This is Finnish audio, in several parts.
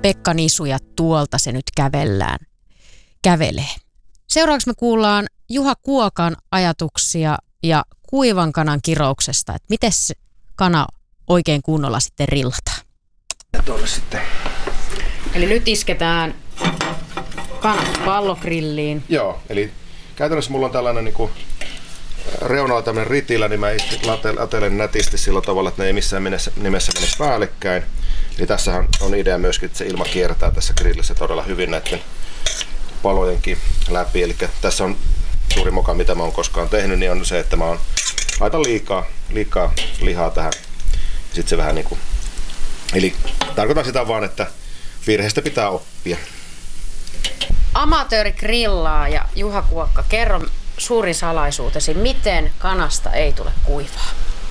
Pekka Nisu ja tuolta se nyt kävelee. Seuraavaksi me kuullaan Juha Kuokan ajatuksia ja kuivan kanan kirouksesta, että miten se kana oikein kunnolla sitten rillataan. Ja tuolle sitten. Eli nyt isketään kanat pallogrilliin. Joo, eli käytännössä mulla on tällainen niinku reunalla tämmöinen ritilä, niin mä latelen nätisti sillä tavalla, että ne ei missään nimessä menisi päällekkäin. Eli tässähän on idea myöskin, että se ilma kiertää tässä grillissä todella hyvin näiden palojenkin läpi. Eli tässä on suuri moka, mitä mä oon koskaan tehnyt, niin on se, että mä laitan liikaa lihaa tähän. Sitten se vähän niinku, eli tarkoitan sitä vaan, että virheistä pitää oppia. Amatööri grillaa ja Juha Kuokka, kerro suurin salaisuutesi, miten kanasta ei tule kuivaa?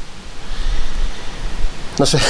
No se,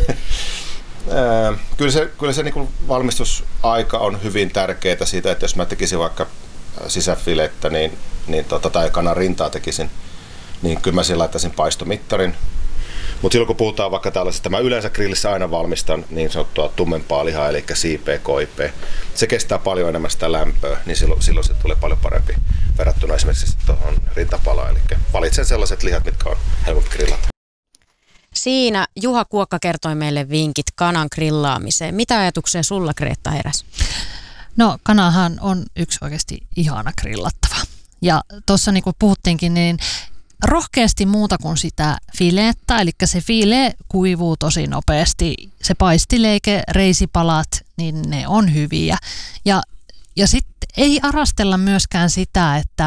kyllä se niin valmistusaika on hyvin tärkeää siitä, että jos mä tekisin vaikka sisäfilettä tai kanan rintaa tekisin, niin kyllä mä siihen laittaisin paistomittarin. Mutta silloin kun puhutaan vaikka tällaisesta, mä yleensä grillissä aina valmistan niin sanottua tummempaa lihaa, eli siipeä, koipea. Se kestää paljon enemmän sitä lämpöä, niin silloin se tulee paljon parempi verrattuna esimerkiksi tuohon rintapalaan. Eli valitsen sellaiset lihat, mitkä on helpompi grillata. Siinä Juha Kuokka kertoi meille vinkit kanan grillaamiseen. Mitä ajatuksia sulla, Greta, heräsi? No, kanahan on yksi oikeasti ihana grillattava. Ja tuossa niin kuin puhuttiinkin, niin rohkeasti muuta kuin sitä filettä, eli se file kuivuu tosi nopeasti. Se paistileike, reisipalat, niin ne on hyviä. Ja sitten ei arastella myöskään sitä, että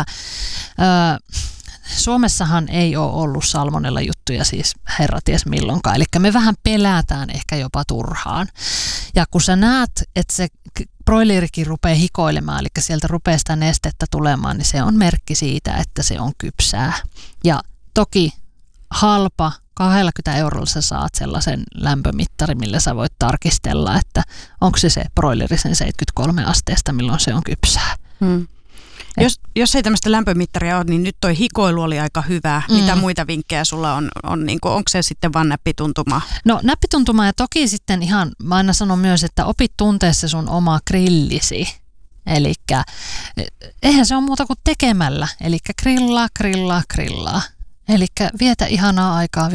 Suomessahan ei ole ollut salmonella juttuja siis herra ties milloinkaan, eli me vähän pelätään ehkä jopa turhaan. Ja kun sä näet, että se broilerikin rupeaa hikoilemaan, eli sieltä rupeaa sitä nestettä tulemaan, niin se on merkki siitä, että se on kypsää. Ja toki halpa, 20 eurolla sä saat sellaisen lämpömittarin, millä sä voit tarkistella, että onko se broileri sen 73 asteesta, milloin se on kypsää. Jos ei tämmöistä lämpömittaria ole, niin nyt toi hikoilu oli aika hyvä. Mitä muita vinkkejä sulla on niin kuin, onko se sitten vaan näppituntuma? No näppituntuma ja toki sitten ihan, mä aina sanon myös, että opit tuntea se sun oma grillisi. Elikkä eihän se ole muuta kuin tekemällä. Elikkä grillaa. Elikkä vietä ihanaa aikaa.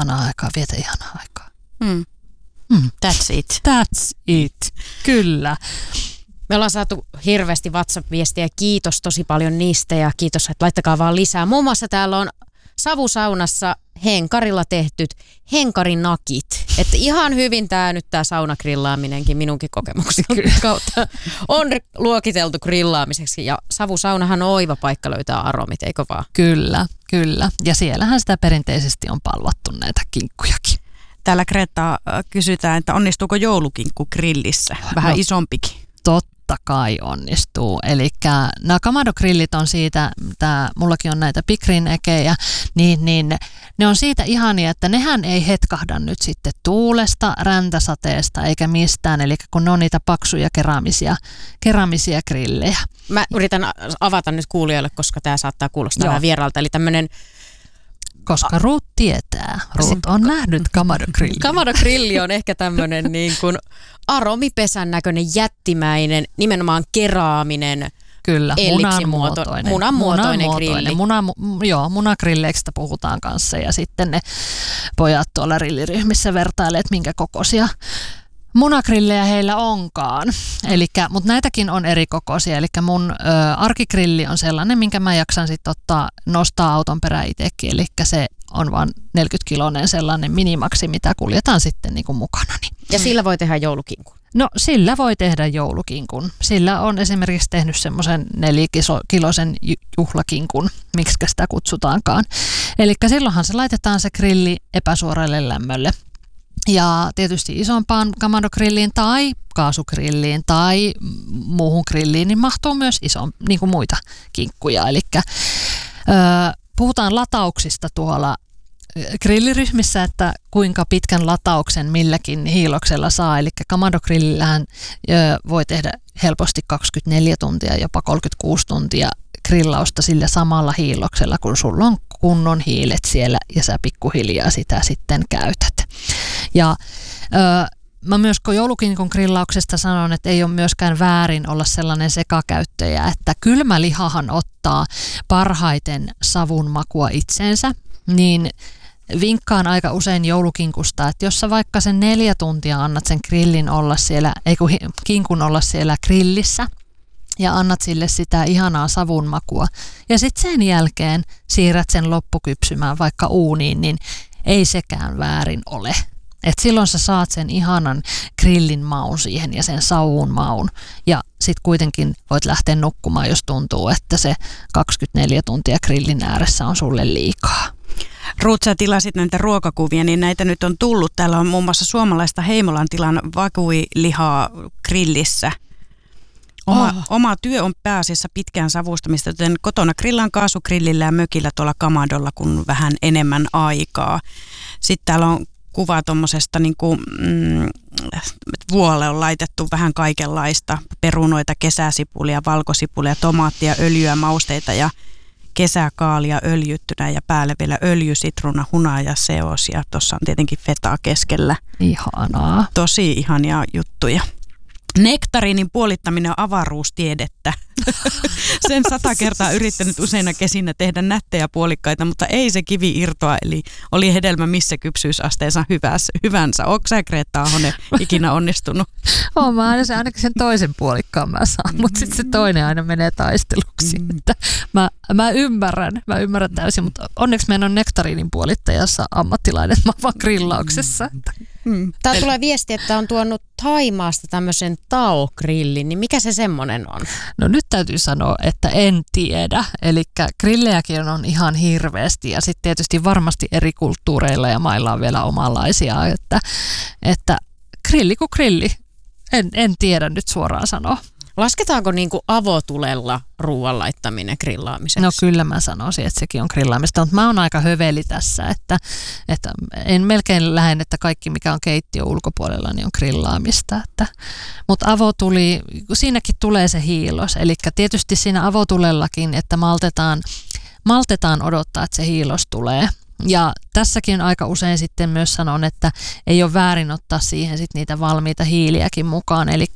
That's it. Kyllä. Me ollaan saatu hirveästi WhatsApp-viestiä. Kiitos tosi paljon niistä ja kiitos, että laittakaa vaan lisää. Muun muassa täällä on savusaunassa henkarilla tehtyt henkarinakit. Että ihan hyvin nyt tää saunagrillaaminenkin minunkin kokemukseni kautta on luokiteltu grillaamiseksi. Ja savusaunahan on oiva paikka löytää aromit, eikö vaan? Kyllä. Ja siellähän sitä perinteisesti on palvattu näitä kinkkujakin. Täällä Greta kysytään, että onnistuuko joulukinkku grillissä? Vähän isompikin. Totta kai onnistuu. Eli nämä Kamado-grillit on siitä, mullakin on näitä pikrinekejä, niin ne on siitä ihania, että nehän ei hetkahda nyt sitten tuulesta, räntäsateesta eikä mistään. Eli kun ne on niitä paksuja keramisia grillejä. Mä yritän avata nyt kuulijoille, koska tämä saattaa kuulostaa vähän vieraalta. Eli tämmöinen koska Ruut tietää. Ruut on nähnyt Kamado-grillin. Kamado-grilli on ehkä tämmöinen niin kuin aromipesän näköinen jättimäinen, nimenomaan keraaminen, kyllä, munanmuotoinen grilli. Munagrilleistä puhutaan kanssa ja sitten ne pojat tuolla grilliryhmissä vertailee, että minkä kokoisia munagrillejä heillä onkaan. Mutta näitäkin on eri kokoisia. Eli mun arkigrilli on sellainen, minkä mä jaksan sitten nostaa auton perään itsekin. Eli se on vain 40-kiloinen sellainen minimaksi, mitä kuljetaan sitten niinku mukanani. Ja sillä voi tehdä joulukinkun? No sillä voi tehdä joulukinkun. Sillä on esimerkiksi tehnyt semmoisen 4-kiloisen juhlakinkun, miksi sitä kutsutaankaan. Eli silloinhan se laitetaan se grilli epäsuoralle lämmölle. Ja tietysti isompaan Kamado-grilliin tai kaasugrilliin tai muuhun grilliin niin mahtuu myös niin kuin muita kinkkuja. Eli puhutaan latauksista tuolla grilliryhmissä, että kuinka pitkän latauksen milläkin hiiloksella saa. Eli Kamado-grillillähän voi tehdä helposti 24 tuntia, jopa 36 tuntia grillausta sillä samalla hiiloksella, kun sulla on kunnon hiilet siellä ja sä pikkuhiljaa sitä sitten käytät. Ja mä myös joulukinkun grillauksesta sanon, että ei ole myöskään väärin olla sellainen sekakäyttäjä, että kylmä lihahan ottaa parhaiten savun makua itseensä, niin vinkkaan aika usein joulukinkusta, että jos sä vaikka sen 4 tuntia annat sen grillin olla siellä, kinkun olla siellä grillissä ja annat sille sitä ihanaa savun makua ja sitten sen jälkeen siirrät sen loppukypsymään vaikka uuniin, niin ei sekään väärin ole. Et silloin sä saat sen ihanan grillin maun siihen ja sen savun maun ja sit kuitenkin voit lähteä nukkumaan, jos tuntuu, että se 24 tuntia grillin ääressä on sulle liikaa. Ruut, sä tilasit näitä ruokakuvia, niin näitä nyt on tullut. Täällä on muun muassa suomalaista Heimolan tilan vakuilihaa grillissä. Oma työ on pääasiassa pitkään savustamista, joten kotona grillaan kaasugrillillä ja mökillä tuolla kamadolla, kun vähän enemmän aikaa. Sitten täällä on kuva tuommoisesta, vuolle on laitettu vähän kaikenlaista, perunoita, kesäsipulia, valkosipulia, tomaattia, öljyä, mausteita ja kesäkaalia öljyttynä ja päälle vielä öljy, sitruuna, hunaja, seos ja tuossa on tietenkin fetaa keskellä. Ihanaa. Tosi ihania juttuja. Nektariinin puolittaminen on avaruustiedettä. Sen 100 kertaa yrittänyt useina kesinä tehdä nättejä puolikkaita, mutta ei se kivi irtoa, eli oli hedelmä missä kypsyysasteensa hyvänsä. Onko sä, Greta Ahonen, ikinä onnistunut? Oon mä ainakin sen toisen puolikkaan mä saan, mutta sitten se toinen aina menee taisteluksi. Mä ymmärrän täysin, mutta onneksi meidän on nektariinin puolittajassa ammattilainen, mä vaan grillauksessa. Tää tulee viesti, että on tuonut Thaimaasta tämmöisen Tao-grillin, niin mikä se semmonen on? No nyt täytyy sanoa, että en tiedä. Eli grillejäkin on ihan hirveästi ja sitten tietysti varmasti eri kulttuureilla ja mailla on vielä omanlaisia, että grilli kuin grilli. En tiedä nyt suoraan sanoa. Lasketaanko niinku avotulella ruoan laittaminen grillaamiseksi? No kyllä mä sanoisin, että sekin on grillaamista, mutta mä oon aika höveli tässä, että en melkein lähden, että kaikki mikä on keittiön ulkopuolella niin on grillaamista. Mutta avotuli, siinäkin tulee se hiilos, eli tietysti siinä avotulellakin, että maltetaan odottaa, että se hiilos tulee. Ja tässäkin aika usein sitten myös sanon, että ei ole väärin ottaa siihen sit niitä valmiita hiiliäkin mukaan. Eli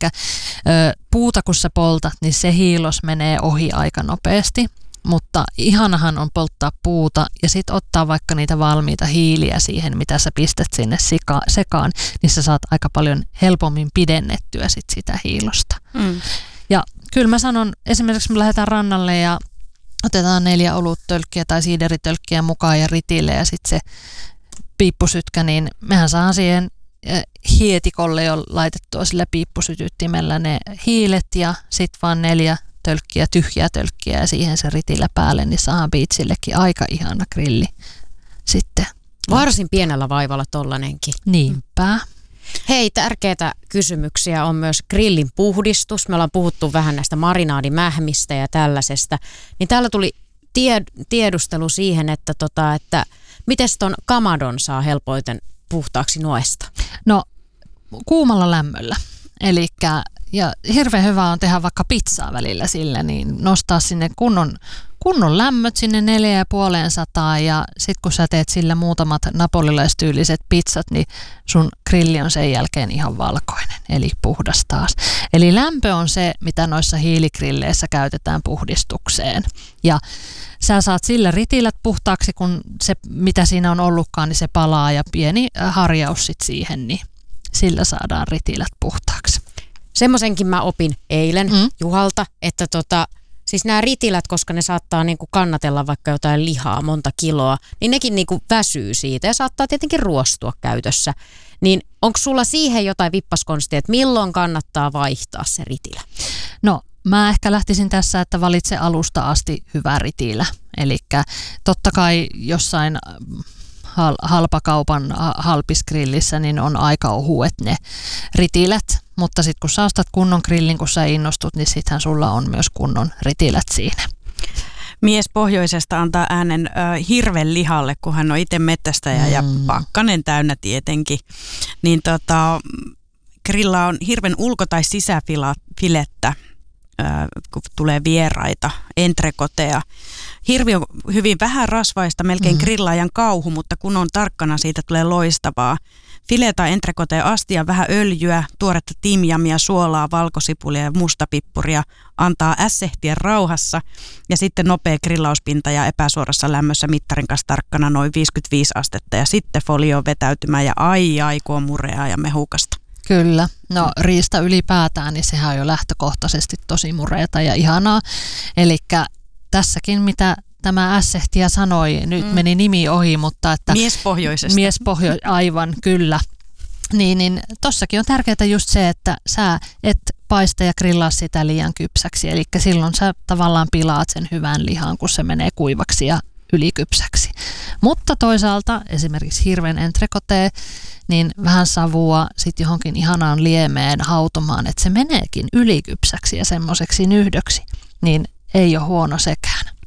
puuta kun sä poltat, niin se hiilos menee ohi aika nopeasti. Mutta ihanahan on polttaa puuta ja sitten ottaa vaikka niitä valmiita hiiliä siihen, mitä sä pistät sinne sekaan, niin sä saat aika paljon helpommin pidennettyä sitä hiilosta. Ja kyllä mä sanon, esimerkiksi me lähdetään rannalle ja otetaan 4 oluttölkkiä tai siideritölkkiä mukaan ja ritille ja sitten se piippusytkä, niin mehän saadaan siihen hietikolle jo laitettua sillä piippusytyttimellä ne hiilet ja sitten vaan 4 tölkkiä, tyhjää tölkkiä ja siihen se ritillä päälle, niin saadaan biitsillekin aika ihana grilli sitten. Varsin pienellä vaivalla tollanenkin. Niinpä. Hei, tärkeitä kysymyksiä on myös grillin puhdistus. Me ollaan puhuttu vähän näistä marinaadimähmistä ja tällaisesta. Niin täällä tuli tiedustelu siihen, että miten ton kamadon saa helpoiten puhtaaksi noesta? No kuumalla lämmöllä. Elikkä, ja hirveän hyvä on tehdä vaikka pizzaa välillä sillä, niin nostaa sinne kunnon lämmöt sinne 450 ja sit kun sä teet sillä muutamat napolilaistyyliset pizzat, niin sun grilli on sen jälkeen ihan valkoinen, eli puhdas taas. Eli lämpö on se, mitä noissa hiiligrilleissa käytetään puhdistukseen. Ja sä saat sillä ritilät puhtaaksi, kun se mitä siinä on ollutkaan, niin se palaa ja pieni harjaus sit siihen, niin sillä saadaan ritilät puhtaaksi. Semmoisenkin mä opin eilen Juhalta, että siis nämä ritilät, koska ne saattaa niinku kannatella vaikka jotain lihaa monta kiloa, niin nekin niinku väsyy siitä ja saattaa tietenkin ruostua käytössä. Niin onko sulla siihen jotain vippaskonstia, että milloin kannattaa vaihtaa se ritilä? No mä ehkä lähtisin tässä, että valitse alusta asti hyvä ritilä. Eli totta kai jossain halpakaupan halpisgrillissä niin on aika ohuet ne ritilät. Mutta sitten kun sä ostat kunnon grillin, kun sä innostut, niin sittenhän sulla on myös kunnon ritilät siinä. Mies pohjoisesta antaa äänen hirven lihalle, kun hän on itse metsästäjä ja pakkanen täynnä tietenkin. Niin grilla on hirven ulko- tai sisäfilettä. kun tulee vieraita, entrekotea. Hirvi on hyvin vähän rasvaista, melkein grillaajan kauhu, mutta kun on tarkkana, siitä tulee loistavaa. File tai entrekoteen astia, vähän öljyä, tuoretta timjamia, suolaa, valkosipulia ja mustapippuria, antaa ässehtiä rauhassa ja sitten nopea grillauspinta ja epäsuorassa lämmössä mittarin kanssa tarkkana noin 55 astetta ja sitten folio vetäytymään ja ai kun on mureaa ja mehukasta. Kyllä. No riista ylipäätään, niin sehän on jo lähtökohtaisesti tosi mureata ja ihanaa. Elikkä tässäkin, mitä tämä ässehtiä sanoi, nyt meni nimi ohi, mutta että... Miespohjoisesta. Aivan, kyllä. Niin tossakin on tärkeää just se, että sä et paista ja grillaa sitä liian kypsäksi. Eli silloin sä tavallaan pilaat sen hyvän lihan, kun se menee kuivaksi ja ylikypsäksi. Mutta toisaalta esimerkiksi hirven entrecôte, niin vähän savua sitten johonkin ihanaan liemeen hautomaan, että se meneekin ylikypsäksi ja semmoiseksi nyhdöksi, niin ei ole huono sekään.